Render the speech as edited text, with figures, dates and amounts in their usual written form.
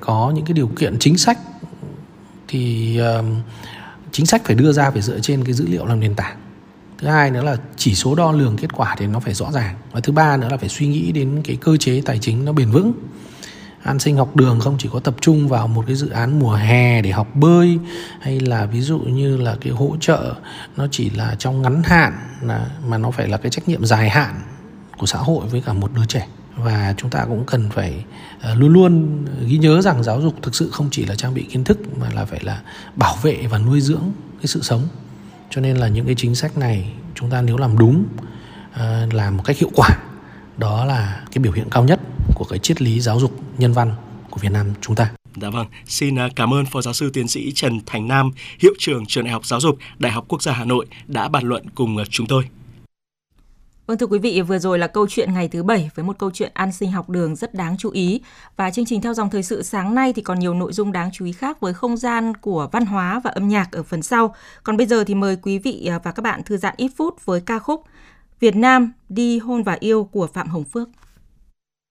có những cái điều kiện chính sách, thì chính sách phải đưa ra phải dựa trên cái dữ liệu làm nền tảng. Thứ hai nữa là chỉ số đo lường kết quả thì nó phải rõ ràng. Và thứ ba nữa là phải suy nghĩ đến cái cơ chế tài chính nó bền vững. An sinh học đường không chỉ có tập trung vào một cái dự án mùa hè để học bơi, hay là ví dụ như là cái hỗ trợ nó chỉ là trong ngắn hạn, mà nó phải là cái trách nhiệm dài hạn của xã hội với cả một đứa trẻ. Và chúng ta cũng cần phải luôn luôn ghi nhớ rằng giáo dục thực sự không chỉ là trang bị kiến thức, mà là phải là bảo vệ và nuôi dưỡng cái sự sống. Cho nên là những cái chính sách này chúng ta nếu làm đúng, làm một cách hiệu quả, đó là cái biểu hiện cao nhất của cái triết lý giáo dục nhân văn của Việt Nam chúng ta. Dạ vâng, xin cảm ơn Phó Giáo sư Tiến sĩ Trần Thành Nam, Hiệu trưởng Trường Đại học Giáo dục, Đại học Quốc gia Hà Nội đã bàn luận cùng chúng tôi. Vâng, thưa quý vị, vừa rồi là câu chuyện ngày thứ 7 với một câu chuyện an sinh học đường rất đáng chú ý. Và chương trình Theo dòng thời sự sáng nay thì còn nhiều nội dung đáng chú ý khác với không gian của văn hóa và âm nhạc ở phần sau. Còn bây giờ thì mời quý vị và các bạn thư giãn ít phút với ca khúc Việt Nam đi hôn và yêu của Phạm Hồng Phước.